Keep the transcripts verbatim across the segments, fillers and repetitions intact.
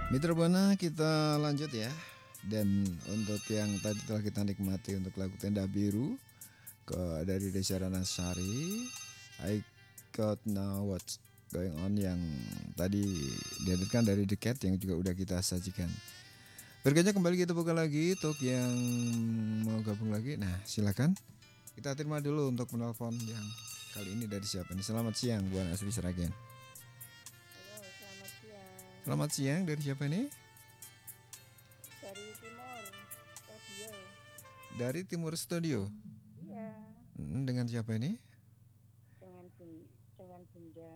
Mitra Buana, kita lanjut ya. Dan untuk yang tadi telah kita nikmati untuk lagu Tenda Biru ke dari Desa Ranasari, I Got Now What's Going On yang tadi dihadirkan dari The Cat yang juga udah kita sajikan. Berikutnya kembali kita buka lagi untuk yang mau gabung lagi. Nah, silakan. Kita terima dulu untuk penelpon yang kali ini dari siapa nih? Selamat siang, Bu Asri Seragen. Halo, selamat siang. Selamat siang, dari siapa nih? Dari Timur Studio. Dari Timur Studio. Iya. Hmm, dengan siapa ini? Dengan bun, dengan Bunda.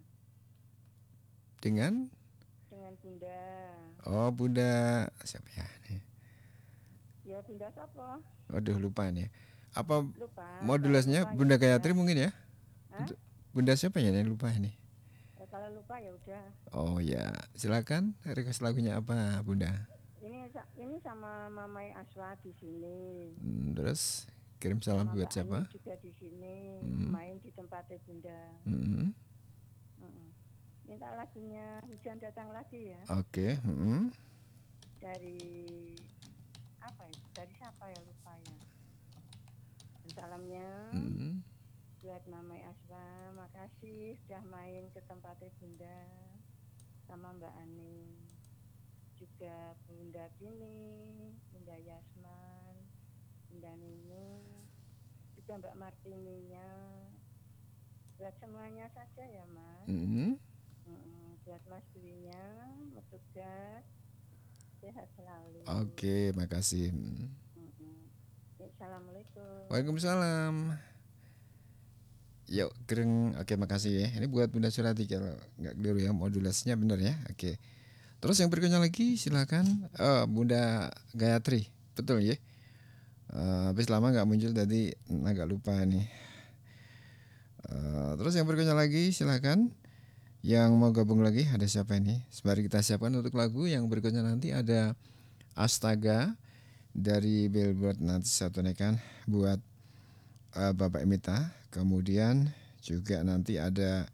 Dengan? Dengan Bunda. Oh, Bunda siapa ya nih? Ya Bunda siapa? Waduh, lupa nih. Apa Lupa. modulasinya lupa, Bunda ya Gayatri mungkin ya? Hah? Bunda siapa ya yang lupa ini? Ya, kalau lupa ya udah. Oh ya, silakan request lagunya apa, Bunda? Ini ini sama Mamai Aswa di sini. Hmm, terus kirim salam sama buat Mbak siapa? Ani juga di sini. Hmm. Main di tempatnya Bunda. Hmm. Mm-mm. Minta lagunya Hujan Datang Lagi ya. Oke. Okay. Hmm. Dari apa ya? Dari siapa ya, lupa ya. Dan salamnya Hmm. buat Mamai Aswa, makasih sudah main ke tempatnya Bunda sama Mbak Ani, juga Bunda Bini, Bunda Yasman, Bunda Nini, juga Mbak Martininya, buat semuanya saja ya Mas. Hmm. Mm-mm. Buat Mas Duinya, bertugas sehat selalu. Oke, okay, makasih. Mm-mm. Assalamualaikum. Waalaikumsalam. Yuk, keren. Oke, makasih ya. Ini buat Bunda Surati kalau nggak keliru ya, modulasinya benar ya. Oke. Terus yang berikutnya lagi silakan. Oh, Bunda Gayatri, betul ya. Uh, habis lama nggak muncul tadi, agak lupa nih. Uh, terus yang berikutnya lagi silakan. Yang mau gabung lagi ada siapa ini? Sembari kita siapkan untuk lagu yang berikutnya nanti ada Astaga dari Billboard, nanti satu nekan buat uh, Bapak Emita. Kemudian juga nanti ada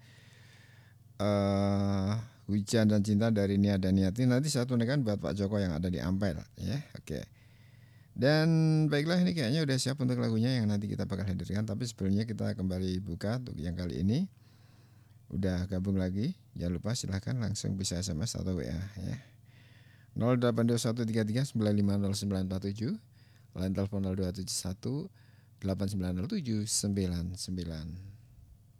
uh, Hujan dan Cinta dari Nia dan Niati. Nanti satu nekan buat Pak Joko yang ada di Ampel ya. Oke. Dan baiklah, ini kayaknya udah siap untuk lagunya yang nanti kita bakal hadirkan. Tapi sebelumnya kita kembali buka untuk yang kali ini. Udah gabung lagi, jangan lupa silahkan langsung bisa S M S atau W A ya. nol delapan dua satu tiga tiga sembilan lima nol sembilan empat tujuh, line telepon nol dua tujuh satu delapan sembilan nol tujuh sembilan sembilan.